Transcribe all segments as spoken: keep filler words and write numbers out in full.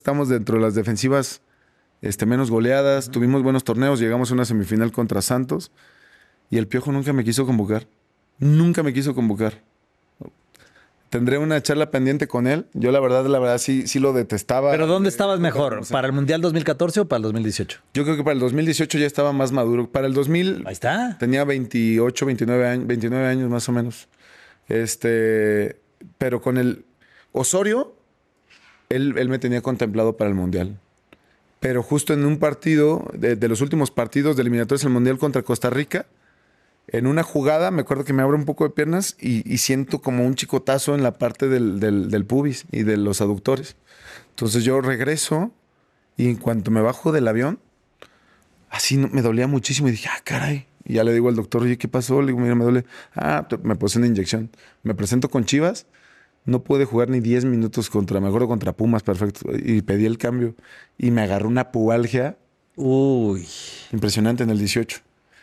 Estamos dentro de las defensivas este, menos goleadas, uh-huh. Tuvimos buenos torneos, llegamos a una semifinal contra Santos y el Piojo nunca me quiso convocar. Nunca me quiso convocar. Tendré una charla pendiente con él. Yo la verdad, la verdad sí, sí lo detestaba. ¿Pero dónde estabas mejor? ¿Para el Mundial dos mil catorce o para el dos mil dieciocho? Yo creo que para el dos mil dieciocho ya estaba más maduro. Para el dos mil... Ahí está. Tenía veintiocho, veintinueve años, veintinueve años más o menos. Este, pero con el Osorio, él, él me tenía contemplado para el Mundial. Pero justo en un partido, de, de los últimos partidos de eliminatorios del Mundial contra Costa Rica, en una jugada, me acuerdo que me abre un poco de piernas y, y siento como un chicotazo en la parte del, del, del pubis y de los aductores. Entonces yo regreso y en cuanto me bajo del avión, así me dolía muchísimo y dije, ah, caray. Y ya le digo al doctor, oye, ¿qué pasó? Le digo, mira, me duele. Ah, me puse una inyección. Me presento con Chivas. No pude jugar ni diez minutos contra, me acuerdo, contra Pumas, perfecto. Y pedí el cambio. Y me agarró una pubalgia. Uy. Impresionante en el dieciocho.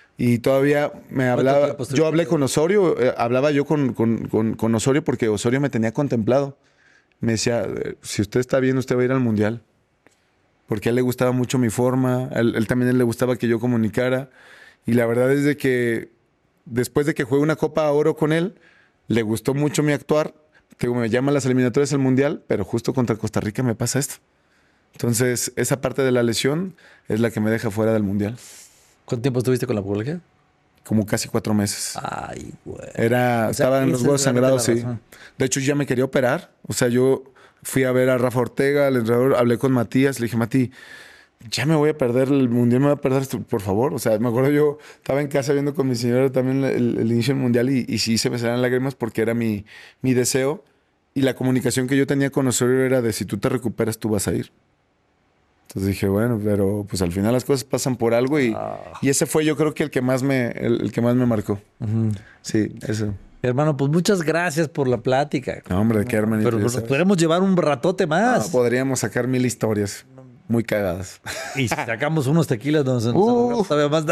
Y todavía me hablaba, yo hablé con Osorio, eh, hablaba yo con, con, con, con Osorio porque Osorio me tenía contemplado. Me decía, si usted está bien, usted va a ir al Mundial. Porque a él le gustaba mucho mi forma, a él, él también él le gustaba que yo comunicara. Y la verdad es de que después de que jugué una Copa Oro con él, le gustó mucho mi actuar, que me llaman las eliminatorias al Mundial, pero justo contra Costa Rica me pasa esto. Entonces, esa parte de la lesión es la que me deja fuera del Mundial. ¿Cuánto tiempo estuviste con la pubalgia? Como casi cuatro meses. Ay, güey. Era, o sea, estaban los huevos sangrados, sí. Razón. De hecho, yo ya me quería operar. O sea, yo fui a ver a Rafa Ortega, al entrenador, hablé con Matías, le dije, Mati, ya me voy a perder el Mundial, me voy a perder esto, por favor. O sea, me acuerdo yo, estaba en casa viendo con mi señora también el, el inicio del Mundial y, y sí se me salían lágrimas porque era mi, mi deseo. Y la comunicación que yo tenía con Osorio era de si tú te recuperas, tú vas a ir. Entonces dije, bueno, pero pues al final las cosas pasan por algo y, oh. y ese fue yo creo que el que más me, el, el que más me marcó. Uh-huh. Sí, eso. Hermano, pues muchas gracias por la plática. No, hombre, qué hermanito. Pero nos podremos llevar un ratote más. No, podríamos sacar mil historias muy cagadas. Y si sacamos unos tequilas, nos, nos uh. todavía más.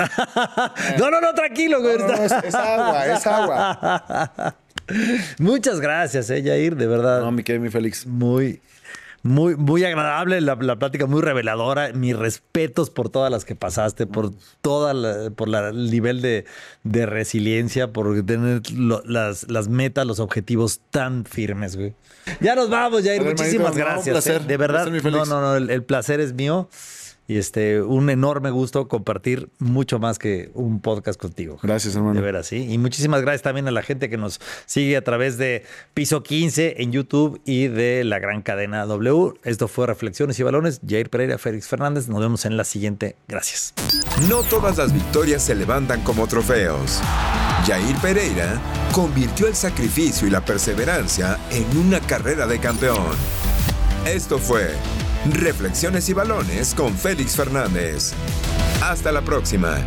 No, no, no, tranquilo. No, no, no, es, es agua, es agua. Muchas gracias, eh, Jair, de verdad. No, me quedé muy feliz. Muy... Muy, muy agradable la, la plática, muy reveladora. Mis respetos por todas las que pasaste, por toda la, por la, el nivel de, de resiliencia, por tener lo, las, las metas, los objetivos tan firmes, güey. Ya nos vamos, Jair. Ver, muchísimas manito, gracias. No, un placer. Eh. De verdad, no, no, no, el, el placer es mío. Y este, un enorme gusto compartir mucho más que un podcast contigo. Gracias, hermano. De veras, sí. Y muchísimas gracias también a la gente que nos sigue a través de Piso quince en YouTube y de la gran cadena W. Esto fue Reflexiones y Balones. Jair Pereira, Félix Fernández. Nos vemos en la siguiente. Gracias. No todas las victorias se levantan como trofeos. Jair Pereira convirtió el sacrificio y la perseverancia en una carrera de campeón. Esto fue Reflexiones y Balones con Félix Fernández. Hasta la próxima.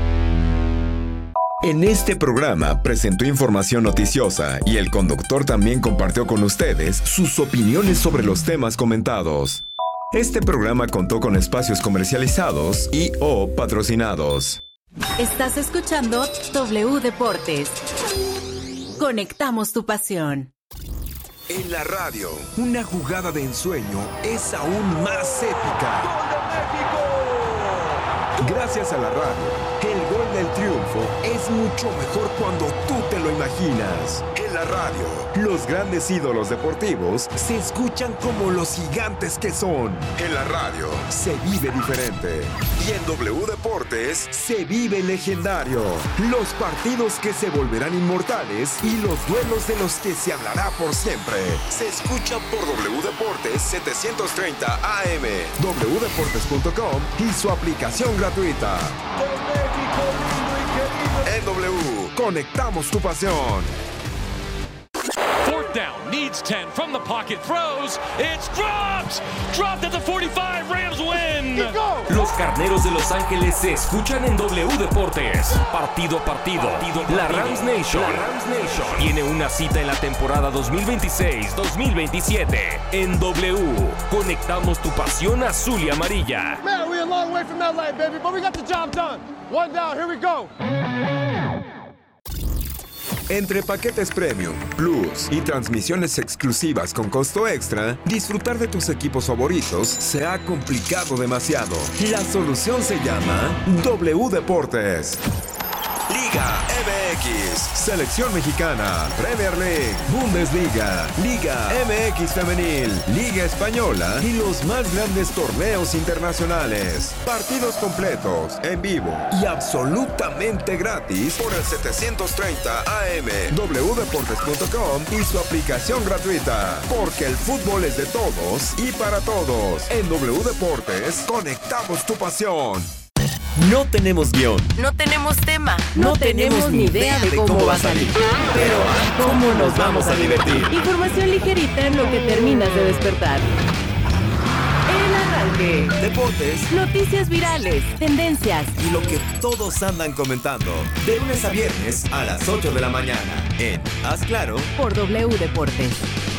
En este programa presentó información noticiosa y el conductor también compartió con ustedes sus opiniones sobre los temas comentados. Este programa contó con espacios comercializados y o patrocinados. Estás escuchando W Deportes. Conectamos tu pasión. En la radio, una jugada de ensueño es aún más épica. ¡Gol de México! Gracias a la radio, el gol del triunfo es mucho mejor cuando tú te lo imaginas. En la radio, los grandes ídolos deportivos se escuchan como los gigantes que son. En la radio, se vive diferente. Y en W Deportes, se vive legendario. Los partidos que se volverán inmortales y los duelos de los que se hablará por siempre. Se escuchan por W Deportes setecientos treinta A M, w deportes punto com y su aplicación gratuita. En W, conectamos tu pasión. Fourth down, needs ten from the pocket, throws, it's dropped! Dropped at the forty-five, Rams win! Los Carneros de Los Ángeles se escuchan en W Deportes. Partido a partido, partido, partido. La Rams Nation, la Rams Nation tiene una cita en la temporada dos mil veintiséis dos mil veintisiete. En W, conectamos tu pasión azul y amarilla. Man, we're a long way from L A, baby, but we got the job done. One down, here we go. Entre paquetes Premium, Plus y transmisiones exclusivas con costo extra, disfrutar de tus equipos favoritos se ha complicado demasiado. La solución se llama W Deportes. Liga M X, Selección Mexicana, Premier League, Bundesliga, Liga M X Femenil, Liga Española y los más grandes torneos internacionales. Partidos completos, en vivo y absolutamente gratis por el setecientos treinta A M, w deportes punto com y su aplicación gratuita. Porque el fútbol es de todos y para todos. En W Deportes, conectamos tu pasión. No tenemos guión. No tenemos tema. No, tenemos ni idea de cómo va a salir. Pero ¿cómo nos vamos a divertir? Información ligerita en lo que terminas de despertar. El arranque. Deportes Noticias virales, tendencias. y lo que todos andan comentando. De lunes a viernes a las ocho de la mañana. En Haz Claro. Por W Deportes.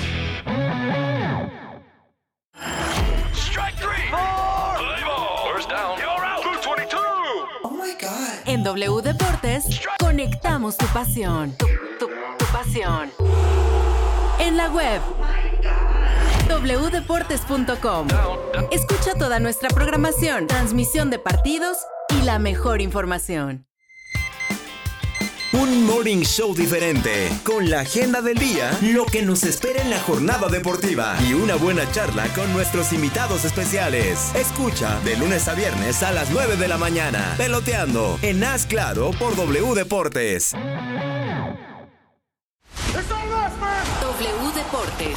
En W Deportes, conectamos tu pasión. Tu, tu, tu pasión. En la web, w deportes punto com. Escucha toda nuestra programación, transmisión de partidos y la mejor información. Un morning show diferente, con la agenda del día, lo que nos espera en la jornada deportiva y una buena charla con nuestros invitados especiales. Escucha de lunes a viernes a las nueve de la mañana, Peloteando en Haz Claro por W Deportes. W Deportes.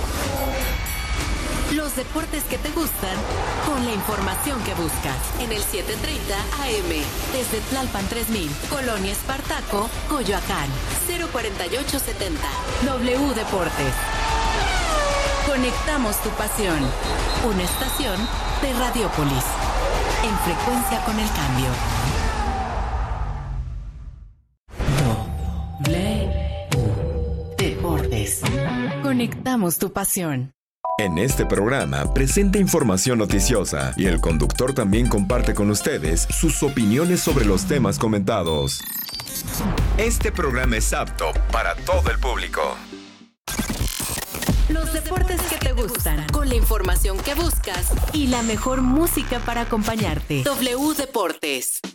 Los deportes que te gustan, con la información que buscas. En el setecientos treinta A M, desde Tlalpan tres mil, Colonia Espartaco, Coyoacán, cero cuarenta y ocho setenta. W Deportes. Conectamos tu pasión. Una estación de Radiópolis. En frecuencia con el cambio. W Deportes. Conectamos tu pasión. En este programa presenta información noticiosa y el conductor también comparte con ustedes sus opiniones sobre los temas comentados. Este programa es apto para todo el público. Los deportes que te gustan, con la información que buscas y la mejor música para acompañarte. W Deportes.